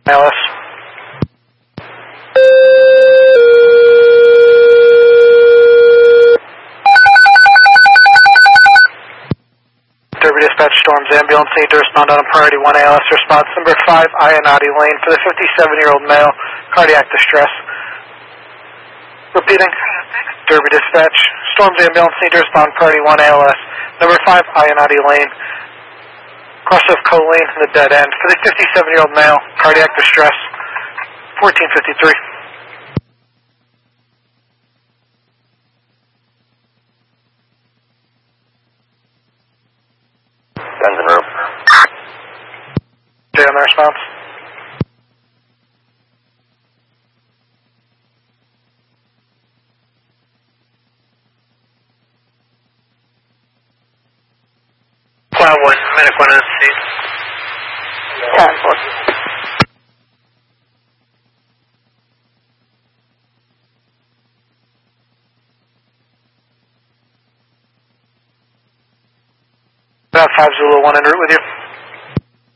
ALS. Derby Dispatch, Storms Ambulance, need to respond on a priority 1 ALS response. Number 5, Ionati Lane for the 57-year-old male, cardiac distress. Repeating. Derby Dispatch, Storms Ambulance, need to respond priority 1 ALS. Number 5, Ionati Lane, cross of Colleen in the dead end for the 57-year-old male, cardiac distress. 1453. Guns and rope. J on the response. Cloud 1, Medic 1 on scene. Cloud 4. About 5 Zulu 1 en route with you.